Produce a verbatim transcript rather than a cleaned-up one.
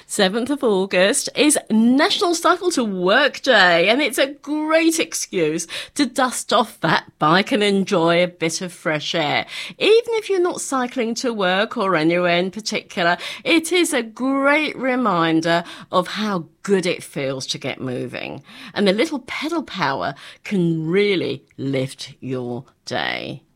seventh of August is National Cycle to Work Day, and it's a great excuse to dust off that bike and enjoy a bit of fresh air. Even if you're not cycling to work or anywhere in particular, it is a great reminder of how good it feels to get moving. And the little pedal power can really lift your day.